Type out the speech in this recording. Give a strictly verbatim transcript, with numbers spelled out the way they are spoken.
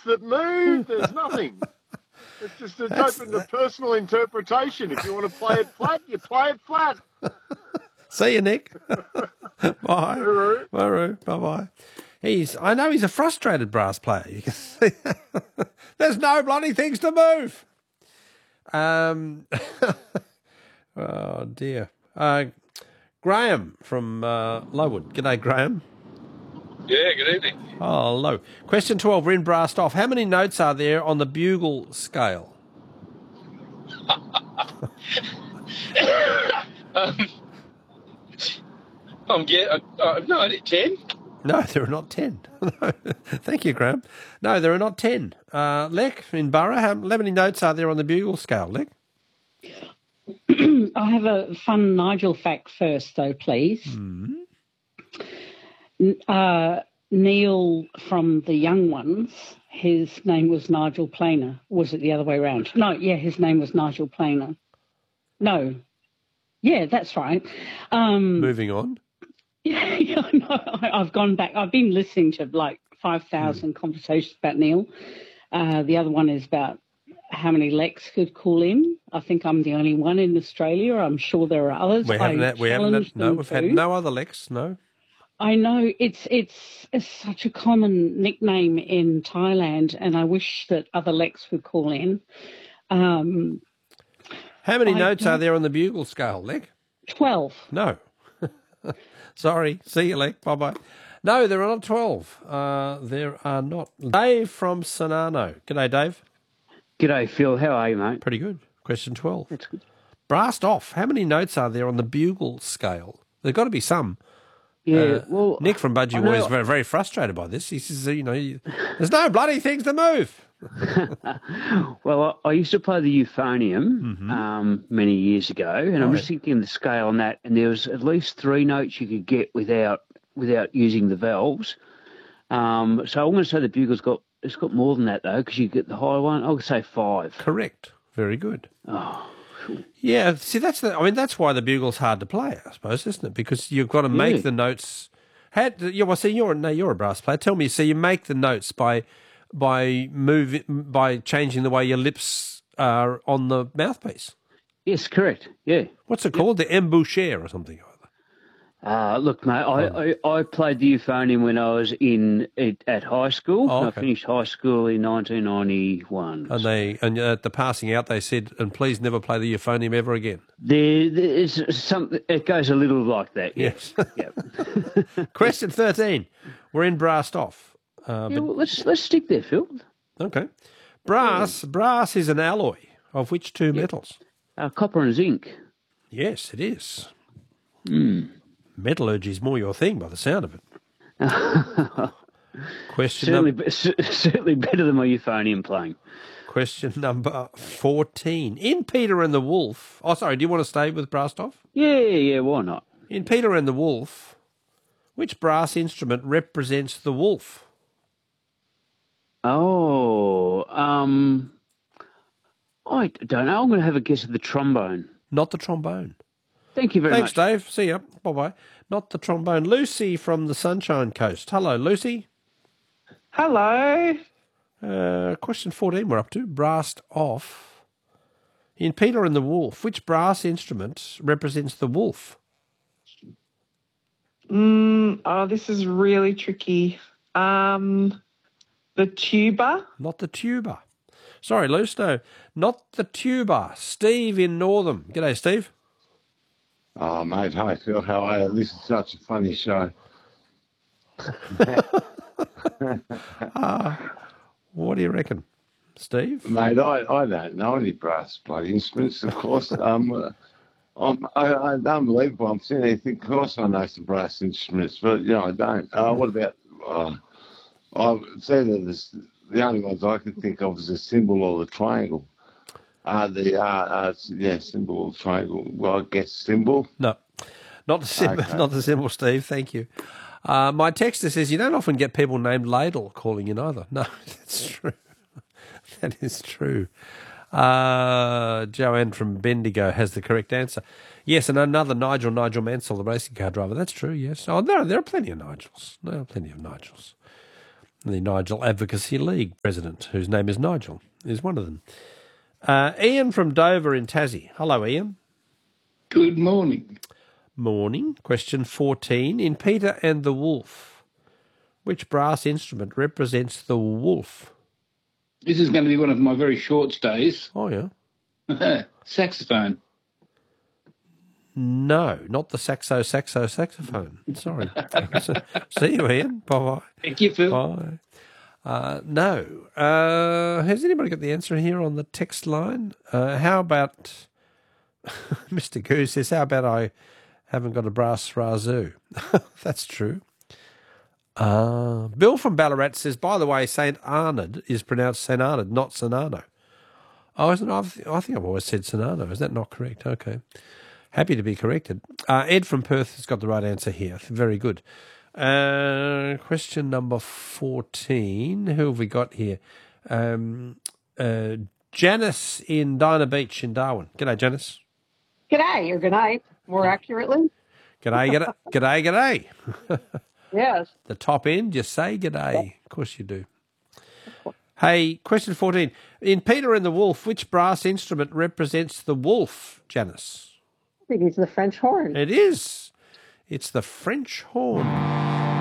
that move. There's nothing. It's just it's That's- open to personal interpretation. If you want to play it flat, you play it flat. See you, Nick. Bye. Hooroo. Hooroo. Bye-bye. He's, I know he's a frustrated brass player. You can see. There's no bloody things to move. Um, oh, dear. Uh, Graham from uh, Lowood. G'day, Graham. Yeah, good evening. Oh, hello. Question twelve, we're in Brassed Off. How many notes are there on the bugle scale? um, I'm get, uh, uh, no, ten. No, there are not ten. No. Thank you, Graham. No, there are not ten. Uh, Lek, in Borough, how, how many notes are there on the bugle scale, Lek? I have a fun Nigel fact first, though, please. Mm-hmm. Uh, Neil from the Young Ones, his name was Nigel Planer. Was it the other way around? No, yeah, his name was Nigel Planer. No. Yeah, that's right. Um, Moving on. Yeah, yeah, no, I, I've gone back. I've been listening to like five thousand mm. conversations about Neil. Uh, the other one is about how many Lex could call in. I think I'm the only one in Australia. I'm sure there are others. We haven't, had, we haven't had, no, we've too. had no other Lex, no. I know it's, it's it's such a common nickname in Thailand, and I wish that other Lex would call in. Um, How many I notes don't... are there on the bugle scale, Lek? Twelve. No. Sorry. See you, Lek. Bye-bye. No, there are not twelve. Uh, there are not. Dave from Sonano. G'day, Dave. G'day, Phil. How are you, mate? Pretty good. Question twelve. That's good. Brassed Off. How many notes are there on the bugle scale? There's got to be some. Yeah, uh, well... Nick from Budgie Boy is very, very frustrated by this. He says, you know, you, there's no bloody things to move. Well, I, I used to play the euphonium Mm-hmm. um, many years ago, and Right. I'm just thinking of the scale on that, and there was at least three notes you could get without without using the valves. Um, so I'm going to say the bugle's got it's got more than that though, because you get the high one. I would say five. Correct. Very good. Oh, Yeah, see, that's the. I mean, that's why the bugle's hard to play, I suppose, isn't it? Because you've got to make Yeah. the notes. How, you well, see, you're no, you're a brass player. Tell me, so you make the notes by by moving by changing the way your lips are on the mouthpiece. yes, correct. Yeah. What's it called? The embouchure or something. Uh, look, mate, I, I, I played the euphonium when I was in at, at high school. Oh, okay. I finished high school in nineteen ninety-one. And they and at the passing out, they said, "And please never play the euphonium ever again." There, there's some. It goes a little like that. Yes. Yeah. Question thirteen. We're in Brassed Off. Uh, Yeah, but, well, let's let's stick there, Phil. okay. Brass. Brass is an alloy of which two metals? Uh, copper and zinc. Yes, it is. Mm. Metallurgy is more your thing by the sound of it. Question Certainly, number be- certainly better than my euphonium playing. question number fourteen. In Peter and the Wolf. Oh, sorry. Do you want to stay with Brassed Off? Yeah, yeah, why not? In Peter and the Wolf, which brass instrument represents the wolf? Oh, um, I don't know. I'm going to have a guess at the trombone. Not the trombone. Thank you very Thanks, much. Dave. See ya. Bye-bye. Not the trombone. Lucy from the Sunshine Coast. Hello, Lucy. Hello. Uh, question fourteen we're up to. Brassed Off. In Peter and the Wolf, which brass instrument represents the wolf? Mm, oh, this is really tricky. Um, the tuba. Not the tuba. Sorry, Luce, no. Not the tuba. Steve in Northam. G'day, Steve. Oh, mate, hi, Phil. How are you? This is such a funny show. uh, what do you reckon, Steve? Mate, I, I don't know any brass bloody instruments, of course. um, I'm, I, I'm unbelievable. I'm sitting there thinking, of course I know some brass instruments, but, you know, I don't. Uh, what about... Uh, I've said that this, the only ones I can think of is the cymbal or the triangle. Uh, the, uh, uh, yeah, symbol or triangle. Well, I guess symbol. No, not the symbol, Okay. not the symbol, Steve. Thank you. Uh, my texter says you don't often get people named Ladle calling in either. No, that's true. That is true. Uh, Joanne from Bendigo has the correct answer. Yes, and another Nigel, Nigel Mansell, the racing car driver. That's true, yes. Oh, no, there are plenty of Nigels. There are plenty of Nigels. The Nigel Advocacy League president, whose name is Nigel, is one of them. Uh, Ian from Dover in Tassie. Hello, Ian. Good morning. Morning. Question fourteen. In Peter and the Wolf, which brass instrument represents the wolf? This is going to be one of my very short stays. Oh, yeah. Saxophone. No, not the saxo, saxo, saxophone. Sorry. See you, Ian. Bye-bye. Thank you, Phil. Bye. Uh, no. Uh, has anybody got the answer here on the text line? Uh, how about... Mister Goose says, how about I haven't got a brass razoo? That's true. Uh, Bill from Ballarat says, by the way, Saint Arnaud is pronounced Saint Arnaud, not Sonano. Oh, isn't it? I've, I think I've always said Sonano. Is that not correct? Okay. Happy to be corrected. Uh, Ed from Perth has got the right answer here. Very good. Uh, question number fourteen. Who have we got here? Um, uh, Janice in Dinah Beach in Darwin. G'day, Janice. G'day, or good night, more accurately. G'day, g'day, g'day, g'day. Yes. The top end, you say g'day. Of course you do. Hey, question fourteen. In Peter and the Wolf, which brass instrument represents the wolf, Janice? I think it's the French horn. It is. It's the French horn.